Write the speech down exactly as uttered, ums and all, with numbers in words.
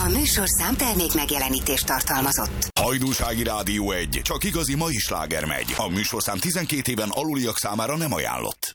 műsorszám termék megjelenítést tartalmazott. Hajdúsági Rádió egy. Csak igazi mai sláger megy. A műsorszám tizenkét éven aluliak számára nem ajánlott.